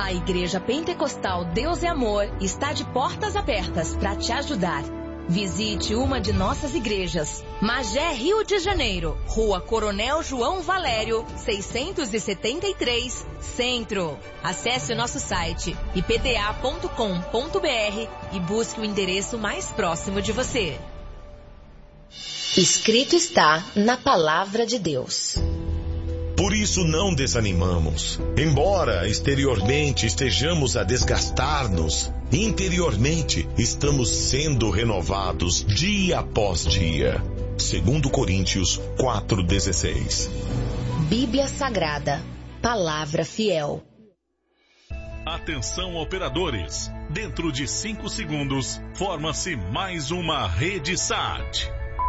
A Igreja Pentecostal Deus é Amor está de portas abertas para te ajudar. Visite uma de nossas igrejas. Magé, Rio de Janeiro, Rua Coronel João Valério, 673, Centro. Acesse o nosso site ipda.com.br e busque o endereço mais próximo de você. Escrito está na Palavra de Deus. Por isso não desanimamos. Embora exteriormente estejamos a desgastar-nos, interiormente estamos sendo renovados dia após dia. 2 Coríntios 4,16. Bíblia Sagrada, Palavra Fiel. Atenção, operadores. Dentro de 5 segundos, forma-se mais uma rede SAT.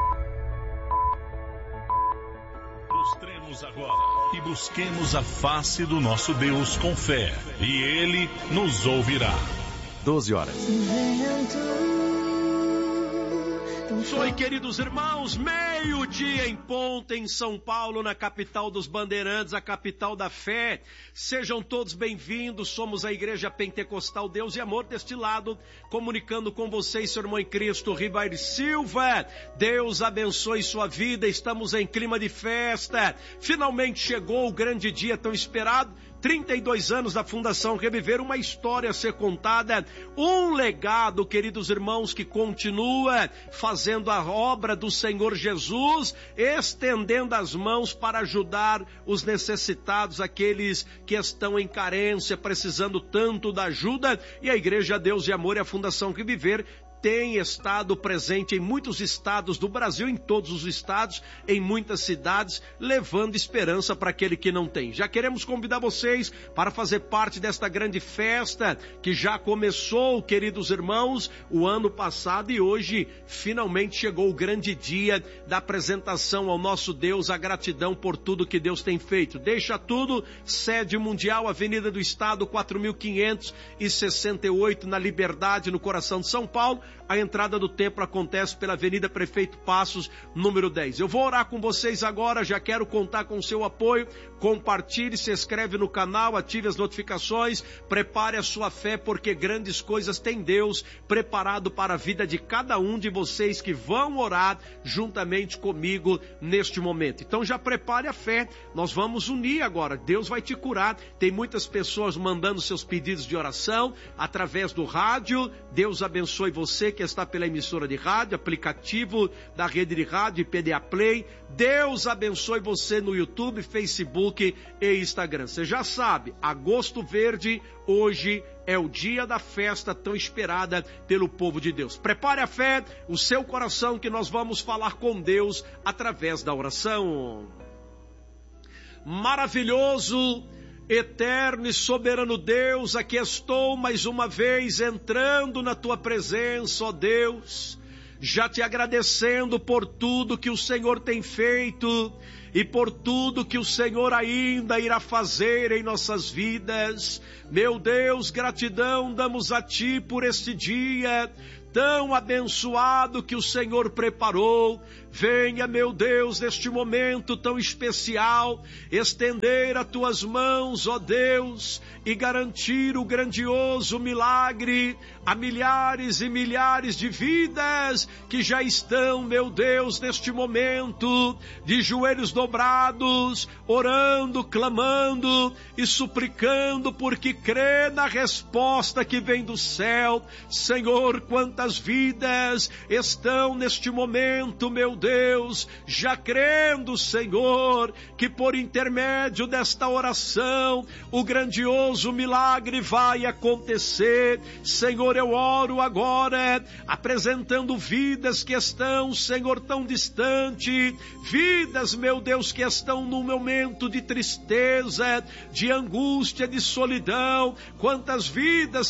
Prostremos agora e busquemos a face do nosso Deus com fé, e Ele nos ouvirá. 12 horas. Oi, queridos irmãos, meio-dia em ponto em São Paulo, na capital dos bandeirantes, a capital da fé. Sejam todos bem-vindos, somos a Igreja Pentecostal Deus e Amor deste lado, comunicando com vocês, seu irmão em Cristo, Ribair Silva. Deus abençoe sua vida, estamos em clima de festa. Finalmente chegou o grande dia tão esperado. 32 anos da Fundação Reviver, uma história a ser contada, um legado, queridos irmãos, que continua fazendo a obra do Senhor Jesus, estendendo as mãos para ajudar os necessitados, aqueles que estão em carência, precisando tanto da ajuda, e a Igreja Deus e Amor e a Fundação Reviver tem estado presente em muitos estados do Brasil, em todos os estados, em muitas cidades, levando esperança para aquele que não tem. Já queremos convidar vocês para fazer parte desta grande festa que já começou, queridos irmãos, o ano passado, e hoje finalmente chegou o grande dia da apresentação ao nosso Deus, a gratidão por tudo que Deus tem feito. Deixa tudo, sede mundial, Avenida do Estado, 4568, na Liberdade, no coração de São Paulo. A entrada do templo acontece pela Avenida Prefeito Passos, número 10. Eu vou orar com vocês agora, já quero contar com o seu apoio. Compartilhe, se inscreve no canal, ative as notificações, prepare a sua fé, porque grandes coisas tem Deus preparado para a vida de cada um de vocês que vão orar juntamente comigo neste momento. Então já prepare a fé, nós vamos unir agora, Deus vai te curar. Tem muitas pessoas mandando seus pedidos de oração através do rádio. Deus abençoe você que está pela emissora de rádio, aplicativo da rede de rádio PDA Play. Deus abençoe você no YouTube, Facebook e Instagram. Você já sabe, Agosto Verde, hoje é o dia da festa tão esperada pelo povo de Deus. Prepare a fé, o seu coração, que nós vamos falar com Deus através da oração. Maravilhoso, eterno e soberano Deus, aqui estou mais uma vez entrando na tua presença, ó Deus, já te agradecendo por tudo que o Senhor tem feito e por tudo que o Senhor ainda irá fazer em nossas vidas. Meu Deus, gratidão damos a ti por este dia tão abençoado que o Senhor preparou. Venha, meu Deus, neste momento tão especial, estender as tuas mãos, ó Deus, e garantir o grandioso milagre a milhares e milhares de vidas que já estão, meu Deus, neste momento, de joelhos dobrados, orando, clamando e suplicando, porque crê na resposta que vem do céu. Senhor, quantas vidas estão neste momento, meu Deus, já crendo, Senhor, que por intermédio desta oração, o grandioso milagre vai acontecer. Senhor, eu oro agora, apresentando vidas que estão, Senhor, tão distante, vidas, meu Deus, que estão num momento de tristeza, de angústia, de solidão. Quantas vidas,